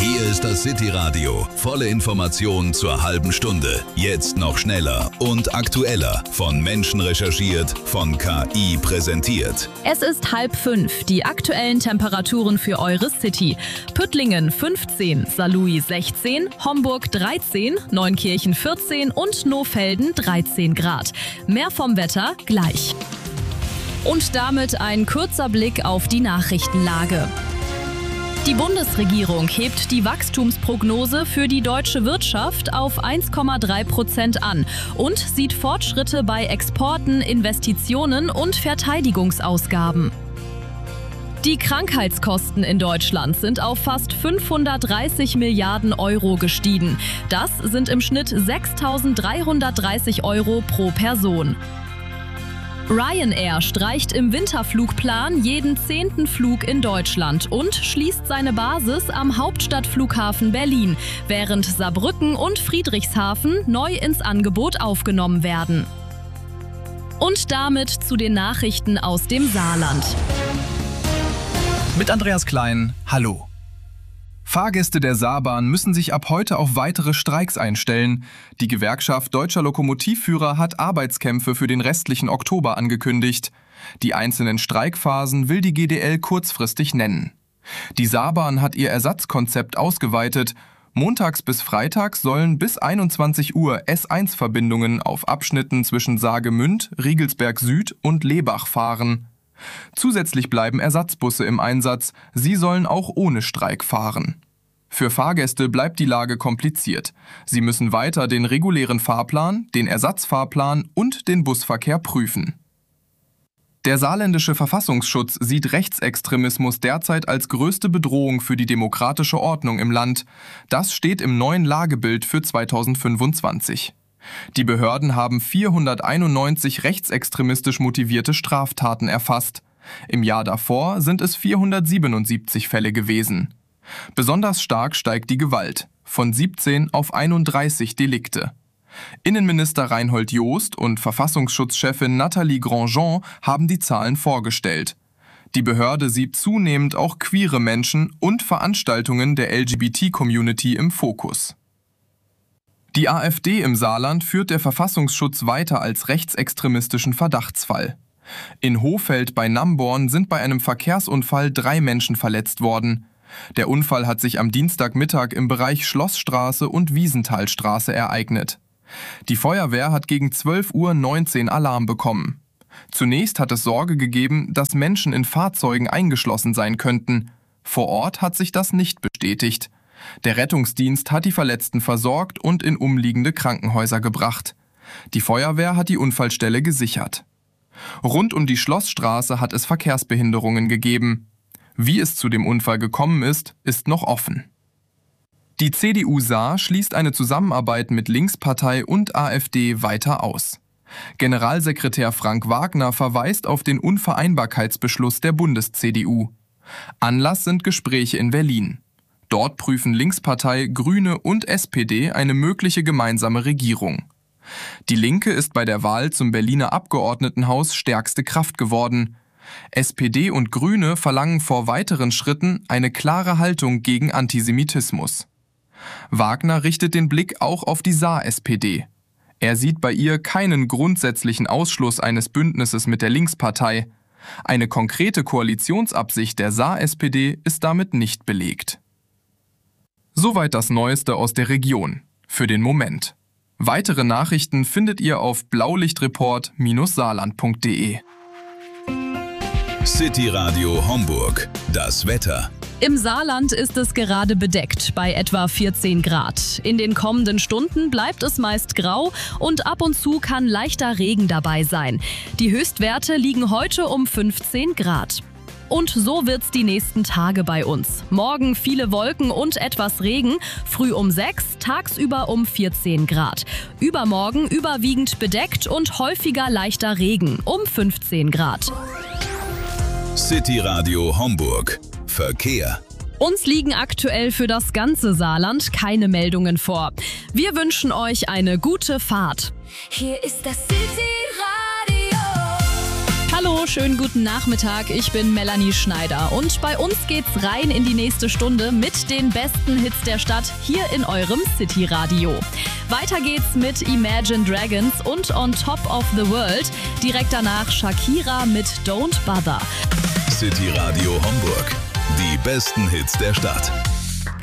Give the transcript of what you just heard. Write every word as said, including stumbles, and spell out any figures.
Hier ist das City Radio. Volle Informationen zur halben Stunde. Jetzt noch schneller und aktueller. Von Menschen recherchiert, von K I präsentiert. Es ist halb fünf. Die aktuellen Temperaturen für eure City. Püttlingen fünfzehn, Saarlouis sechzehn, Homburg dreizehn, Neunkirchen vierzehn und Nohfelden dreizehn Grad. Mehr vom Wetter gleich. Und damit ein kurzer Blick auf die Nachrichtenlage. Die Bundesregierung hebt die Wachstumsprognose für die deutsche Wirtschaft auf eins Komma drei Prozent an und sieht Fortschritte bei Exporten, Investitionen und Verteidigungsausgaben. Die Krankheitskosten in Deutschland sind auf fast fünfhundertdreißig Milliarden Euro gestiegen. Das sind im Schnitt sechstausenddreihundertdreißig Euro pro Person. Ryanair streicht im Winterflugplan jeden zehnten Flug in Deutschland und schließt seine Basis am Hauptstadtflughafen Berlin, während Saarbrücken und Friedrichshafen neu ins Angebot aufgenommen werden. Und damit zu den Nachrichten aus dem Saarland. Mit Andreas Klein, hallo. Fahrgäste der Saarbahn müssen sich ab heute auf weitere Streiks einstellen. Die Gewerkschaft Deutscher Lokomotivführer hat Arbeitskämpfe für den restlichen Oktober angekündigt. Die einzelnen Streikphasen will die G D L kurzfristig nennen. Die Saarbahn hat ihr Ersatzkonzept ausgeweitet. Montags bis freitags sollen bis einundzwanzig Uhr S eins Verbindungen auf Abschnitten zwischen Saargemünd, Riegelsberg Süd und Lebach fahren. Zusätzlich bleiben Ersatzbusse im Einsatz, sie sollen auch ohne Streik fahren. Für Fahrgäste bleibt die Lage kompliziert. Sie müssen weiter den regulären Fahrplan, den Ersatzfahrplan und den Busverkehr prüfen. Der saarländische Verfassungsschutz sieht Rechtsextremismus derzeit als größte Bedrohung für die demokratische Ordnung im Land. Das steht im neuen Lagebild für zweitausendfünfundzwanzig. Die Behörden haben vierhunderteinundneunzig rechtsextremistisch motivierte Straftaten erfasst. Im Jahr davor sind es vierhundertsiebenundsiebzig Fälle gewesen. Besonders stark steigt die Gewalt, von siebzehn auf einunddreißig Delikte. Innenminister Reinhold Jost und Verfassungsschutzchefin Nathalie Grandjean haben die Zahlen vorgestellt. Die Behörde sieht zunehmend auch queere Menschen und Veranstaltungen der L G B T-Community im Fokus. Die AfD im Saarland führt der Verfassungsschutz weiter als rechtsextremistischen Verdachtsfall. In Hohfeld bei Namborn sind bei einem Verkehrsunfall drei Menschen verletzt worden. Der Unfall hat sich am Dienstagmittag im Bereich Schlossstraße und Wiesenthalstraße ereignet. Die Feuerwehr hat gegen zwölf Uhr neunzehn Alarm bekommen. Zunächst hat es Sorge gegeben, dass Menschen in Fahrzeugen eingeschlossen sein könnten. Vor Ort hat sich das nicht bestätigt. Der Rettungsdienst hat die Verletzten versorgt und in umliegende Krankenhäuser gebracht. Die Feuerwehr hat die Unfallstelle gesichert. Rund um die Schlossstraße hat es Verkehrsbehinderungen gegeben. Wie es zu dem Unfall gekommen ist, ist noch offen. Die C D U Saar schließt eine Zusammenarbeit mit Linkspartei und AfD weiter aus. Generalsekretär Frank Wagner verweist auf den Unvereinbarkeitsbeschluss der Bundes-C D U. Anlass sind Gespräche in Berlin. Dort prüfen Linkspartei, Grüne und S P D eine mögliche gemeinsame Regierung. Die Linke ist bei der Wahl zum Berliner Abgeordnetenhaus stärkste Kraft geworden. S P D und Grüne verlangen vor weiteren Schritten eine klare Haltung gegen Antisemitismus. Wagner richtet den Blick auch auf die Saar-S P D. Er sieht bei ihr keinen grundsätzlichen Ausschluss eines Bündnisses mit der Linkspartei. Eine konkrete Koalitionsabsicht der Saar-S P D ist damit nicht belegt. Soweit das Neueste aus der Region. Für den Moment. Weitere Nachrichten findet ihr auf blaulichtreport Bindestrich saarland Punkt de. City Radio Homburg. Das Wetter. Im Saarland ist es gerade bedeckt bei etwa vierzehn Grad. In den kommenden Stunden bleibt es meist grau und ab und zu kann leichter Regen dabei sein. Die Höchstwerte liegen heute um fünfzehn Grad. Und so wird's die nächsten Tage bei uns. Morgen viele Wolken und etwas Regen, früh um sechs, tagsüber um vierzehn Grad. Übermorgen überwiegend bedeckt und häufiger leichter Regen um fünfzehn Grad. City Radio Homburg. Verkehr. Uns liegen aktuell für das ganze Saarland keine Meldungen vor. Wir wünschen euch eine gute Fahrt. Hier ist das City Radio. Hallo, schönen guten Nachmittag. Ich bin Melanie Schneider und bei uns geht's rein in die nächste Stunde mit den besten Hits der Stadt hier in eurem City Radio. Weiter geht's mit Imagine Dragons und On Top of the World. Direkt danach Shakira mit Don't Bother. City Radio Homburg. Die besten Hits der Stadt.